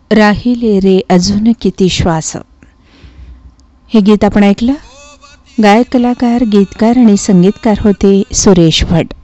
राहिले रे अजून किती श्वास. हे गीत आपण ऐकलं. गायक, कलाकार, गीतकार आणि संगीतकार होते सुरेश भट.